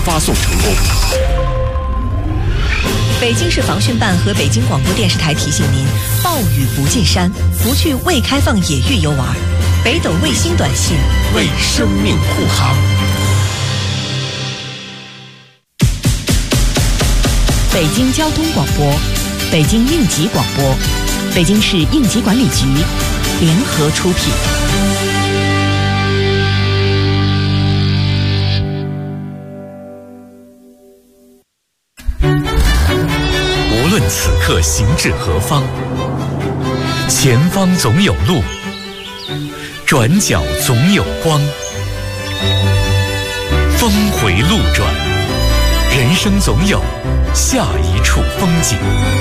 发送成功。 北京市防汛办和北京广播电视台提醒您：暴雨不进山，不去未开放野域游玩。北斗卫星短信为生命护航。 北京交通广播，北京应急广播，北京市应急管理局联合出品。 无论此刻行至何方，前方总有路，转角总有光。峰回路转，人生总有下一处风景。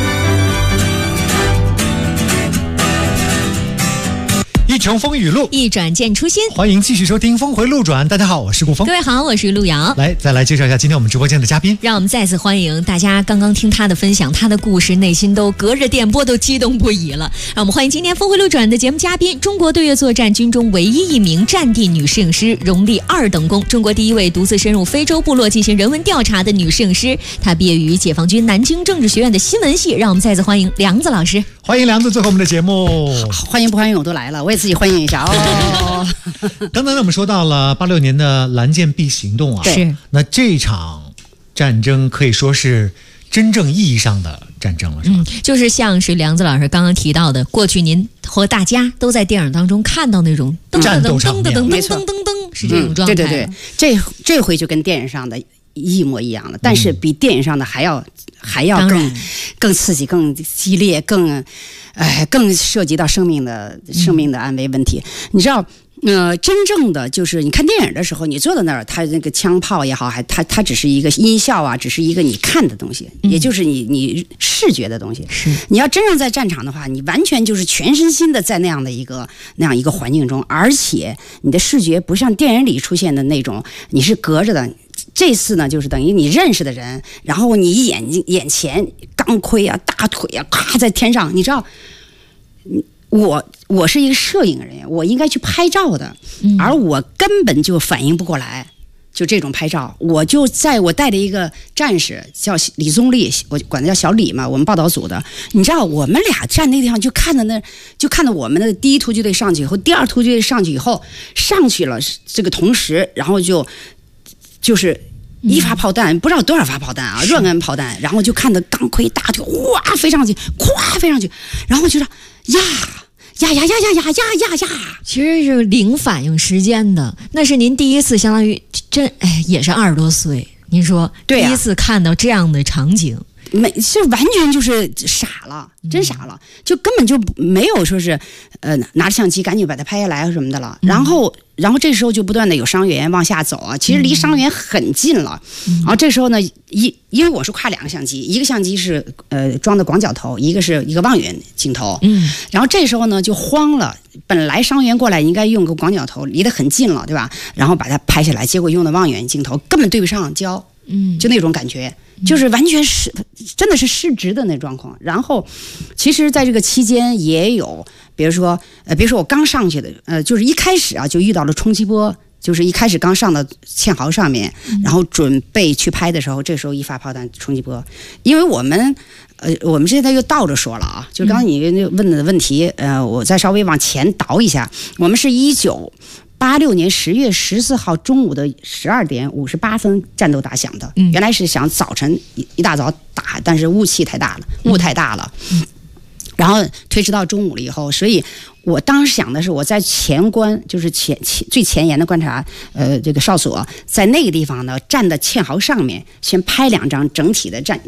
一程风雨路， 一转见初心。 欢迎继续收听峰回路转。大家好，我是顾峰。 各位好，我是陆瑶。 再来介绍一下今天我们直播间的嘉宾。 让我们再次欢迎大家。刚刚听他的分享，他的故事，内心都隔着电波都激动不已了。让我们欢迎今天峰回路转的节目嘉宾，中国对越作战军中唯一一名战地女摄影师，荣立2等功，中国第一位独自深入非洲部落进行人文调查的女摄影师。她毕业于解放军南京政治学院的新闻系。让我们再次欢迎梁子老师。 欢迎梁子做客我们的节目。 欢迎不欢迎我都来了，我也自己欢迎一下哦。 刚才我们说到了86年的蓝箭 B 行动啊， 是。那这场战争可以说是真正意义上的战争了，是吧？ 就是像是梁子老师刚刚提到的，过去您和大家都在电影当中看到那种战斗场面， 没错， 是这种状态。 对，这回就跟电影上的一模一样了，但是比电影上的还要更刺激、更激烈、更涉及到生命的安危问题。你知道，真正的就是你看电影的时候，你坐在那儿，它那个枪炮也好，它只是一个音效啊，只是一个你看的东西，也就是你视觉的东西。 是你要真正在战场的话，你完全就是全身心的在那样一个环境中，而且你的视觉不像电影里出现的那种，你是隔着的。这次呢，就是等于你认识的人，然后你眼前钢盔啊、大腿啊，咔在天上，你知道，我是一个摄影人员，我应该去拍照的，而我根本就反应不过来，就这种拍照，我带着一个战士叫李宗立，我管他叫小李嘛，我们报道组的，你知道，我们俩站那地方就看到我们的第一突击队上去以后，第二突击队上去以后，上去了这个同时，然后就是一发炮弹，不知道多少发炮弹啊，热轧炮弹，然后就看到钢盔大腿哇飞上去，咵飞上去，然后就是呀， 其实是零反应时间的。那是您第一次，相当于也是20多岁，您说对、 第一次看到这样的场景。 就完全就是傻了，真傻了，就根本就没有说是拿着相机赶紧把它拍下来什么的了。然后这时候就不断的有伤员往下走啊，其实离伤员很近了。然后这时候呢，因为我是挎2个相机，一个相机是装的广角头，一个是一个望远镜头。然后这时候呢就慌了，本来伤员过来应该用个广角头，离得很近了，对吧？然后把它拍下来，结果用的望远镜头根本对不上焦，就那种感觉。就是完全是真的是失职的那状况。然后其实在这个期间也有比如说我刚上去的就是一开始啊就遇到了冲击波，就是一开始刚上到堑壕上面，然后准备去拍的时候，这时候一发炮弹冲击波。因为我们现在又倒着说了啊，就刚刚你问的问题我再稍微往前倒一下，我们是1986年10月14号中午的12点58分战斗打响的。原来是想早晨一大早打，但是雾太大了，然后推迟到中午了以后，所以我当时想的是我在前关，就是最前沿的观察这个哨所，在那个地方呢站在堑壕上面，先拍2张整体的